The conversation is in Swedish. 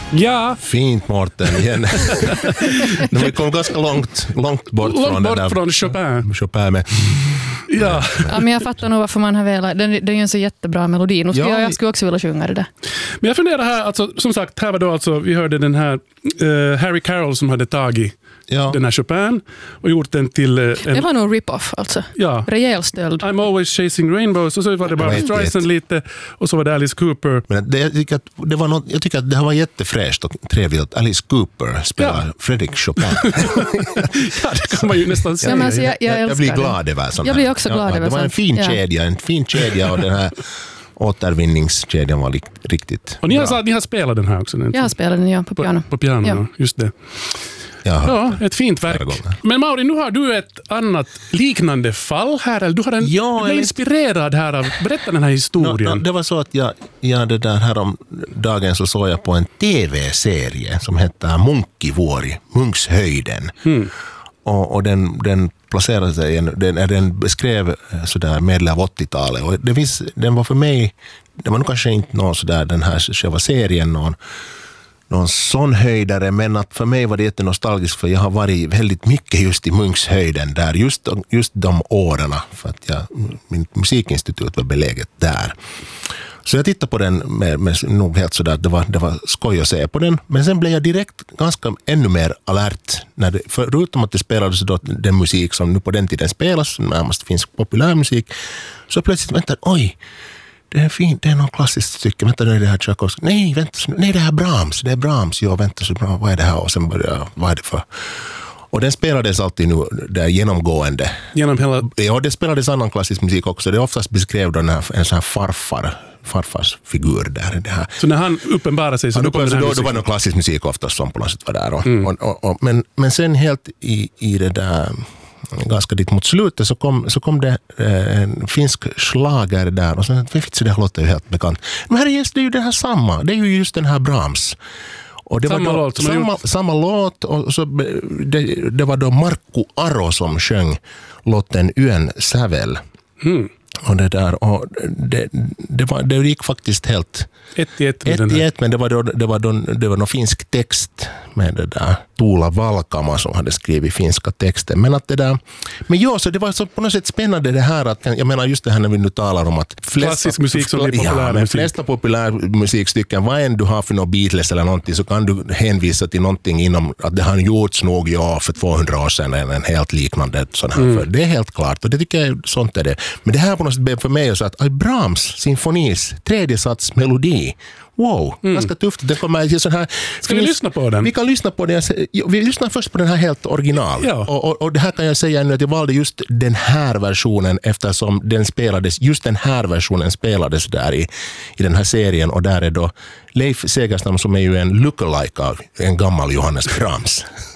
Ja. Fint, Mårten, igen. Vi kom ganska långt bort från det där. Från Chopin med. Ja. Ja, men jag fattar nog varför man har velat. Det är ju en så jättebra melodi. Jag skulle också vilja sjunga det där. Men jag funderar här, alltså, som sagt, här var då alltså, vi hörde den här Harry Carroll som hade tagit den här Chopin och gjort den till det var nog rip-off alltså. Ja. Rejäl stöld. I'm always chasing rainbows och så var det bara Streisand lite och så var det Alice Cooper. Men jag tycker att det var jättefräscht och trevligt att Alice Cooper spelar Fredrik Chopin. Ja, det kan man ju nästan säga. Ja, men alltså, jag blir glad över sånt. Jag blir också glad över det var en fin kedja och den här återvinningskedjan var riktigt och ni har spelat den här också? Jag har spelat den, på piano. På piano, just det. Ja, ett fint verk. Men Mauri, nu har du ett annat liknande fall här. Eller du blev inspirerad här av... Berätta den här historien. Det var så att jag det där här om dagen så såg jag på en tv-serie som heter Munkivuori, Munkshöjden. Och den placerade sig, den beskrev sådär medel av 80-talet. Och den var för mig, det var nog kanske inte någon sådär, den här själva serien, någon sån höjdare, men att för mig var det jättenostalgiskt för jag har varit väldigt mycket just i Munkshöjden där, just de åren, för att min musikinstitut var beläget där. Så jag tittade på den med nog helt sådär, det var skoj att se på den, men sen blev jag direkt ganska ännu mer alert förutom att det spelades då den musik som nu på den tiden spelas, närmast finsk populärmusik, så plötsligt vänta, oj, det är fint, det är någon klassiskt stycke. Vänta, nu är det här Tchaikovsky. Nej, det här Brahms. Det är Brahms. Ja, vänta, så bra. Vad är det här? Och sen började vad är det för? Och den spelades alltid nu där genomgående. Genom hela... Ja, det spelades annan klassisk musik också. Det är oftast beskrev då en sån här farfars figur där. Det här. Så när han uppenbarar sig så då var det klassisk musik oftast som på något sätt var där. Men sen helt i det där... ganska dit mot slutet så kom det en finsk schlager där och sen fick det här låter ju helt bekant. Men här är ju det här samma. Det är ju just den här Brahms. Och det var samma låt och så det var då Markku Aro som sjöng låten Yön sävel. Och det där och det gick faktiskt helt 1-1 men det var någon finsk text med det där Tuula Valkama som hade skrivit finska texter, men att det där så det var så på något sätt spännande det här att jag menar just det här när vi nu talar om att klassisk musik som blir populär men flesta populärmusikstycken vad än du har för någon Beatles eller någonting så kan du hänvisa till någonting inom att det har gjorts nog för 200 år sedan en helt liknande sån här för det är helt klart och det tycker jag sånt är det, men det här på något sätt för mig så att Brahms symfonis tredje sats melodi. Wow, ganska tufft. Det kommer sån här. Ska vi lyssna på den? Vi kan lyssna på den. Vi lyssnar först på den här helt original. Ja. Och det här kan jag säga nu att jag valde just den här versionen eftersom just den här versionen spelades där i den här serien och där är då Leif Segerstam som är ju en lookalike av en gammal Johannes Brahms.